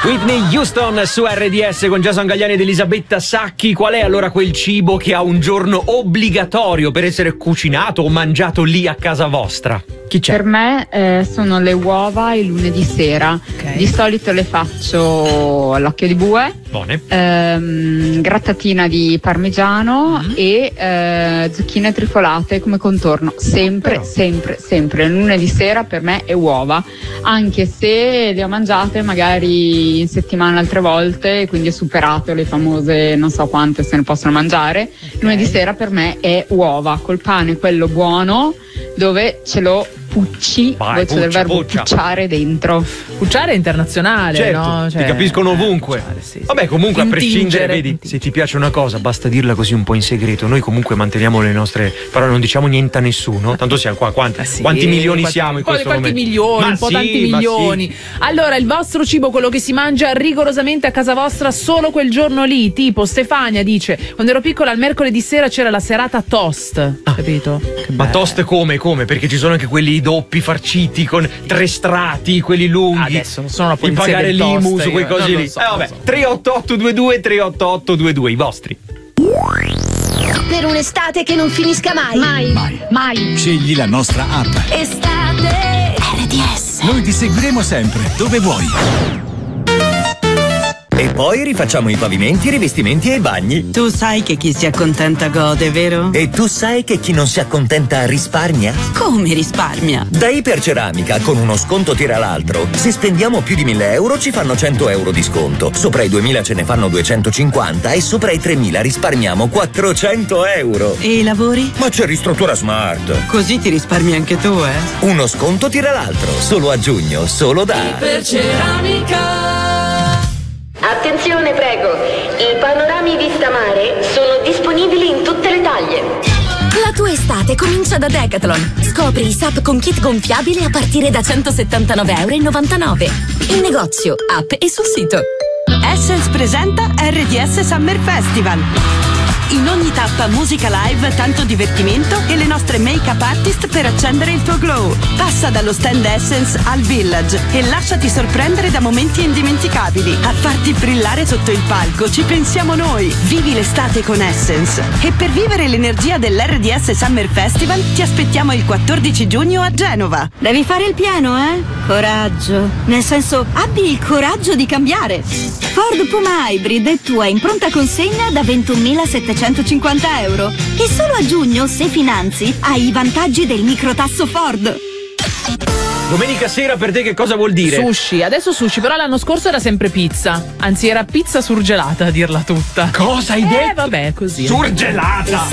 Whitney Houston su RDS con Jason Gagliani ed Elisabetta Sacchi. Qual è allora quel cibo che ha un giorno obbligatorio per essere cucinato o mangiato lì a casa vostra? Chi c'è? Per me sono le uova il lunedì sera. Okay. Di solito le faccio all'occhio di bue, Buone. grattatina di parmigiano e zucchine trifolate come contorno. Sempre. Il lunedì sera per me è uova, anche se le ho mangiate magari in settimana altre volte, quindi ho superato le famose non so quante se ne possono mangiare. Okay. Lunedì sera per me è uova col pane, quello buono, dove ce lo pucci, Vai, dove c'è il verbo puccia. pucciare dentro. Pucciare è internazionale, Certo, no? ti capiscono ovunque. pucciare, sì. Vabbè, comunque a prescindere, Intingere. vedi, se ti piace una cosa basta dirla così un po' in segreto. Noi comunque manteniamo le nostre parole, non diciamo niente a nessuno. Tanto siamo qua, quanti milioni siamo in questo quanti momento? milioni, Ma un po' sì, tanti ma milioni. sì. Allora, il vostro cibo, quello che si mangia rigorosamente a casa vostra solo quel giorno lì. Tipo Stefania dice: quando ero piccola al mercoledì sera c'era la serata toast. Capito? Che Ma bello. toast come? Perché ci sono anche quelli doppi farciti con 3 strati, quelli lunghi. Adesso non sono la di polizia pagare del toast, l'IMU su quei io cosi non lo lì. so, Vabbè, non so. 38822 38822 i vostri. Per un'estate che non finisca mai. Mai. Scegli la nostra app. Estate RDS. Noi ti seguiremo sempre, dove vuoi. E poi rifacciamo i pavimenti, i rivestimenti e i bagni. Tu sai che chi si accontenta gode, vero? E tu sai che chi non si accontenta risparmia? Come risparmia? Da Iperceramica, con uno sconto tira l'altro. Se spendiamo più di 1.000 euro ci fanno 100 euro di sconto. Sopra i 2.000 ce ne fanno 250 e sopra i 3.000 risparmiamo 400 euro. E i lavori? Ma c'è Ristruttura Smart. Così ti risparmi anche tu, eh? Uno sconto tira l'altro. Solo a giugno, solo da Attenzione, prego. I panorami vista mare sono disponibili in tutte le taglie. La tua estate comincia da Decathlon. Scopri i SUP con kit gonfiabile a partire da 179,99 euro. In negozio, app e sul sito. Essence presenta RDS Summer Festival. In ogni tappa musica live, tanto divertimento e le nostre make-up artist per accendere il tuo glow. Passa dallo stand Essence al Village e lasciati sorprendere da momenti indimenticabili. A farti brillare sotto il palco ci pensiamo noi. Vivi l'estate con Essence. E per vivere l'energia dell'RDS Summer Festival ti aspettiamo il 14 giugno a Genova. Devi fare il pieno, eh? Coraggio. Nel senso, abbi il coraggio di cambiare. Ford Puma Hybrid è tua in pronta consegna da 21.750 euro. E solo a giugno, se finanzi, hai i vantaggi del microtasso Ford. Domenica sera per te che cosa vuol dire? Sushi, adesso sushi, però l'anno scorso era sempre pizza. Anzi, era pizza surgelata a dirla tutta. Cosa hai detto? Vabbè, così. Surgelata!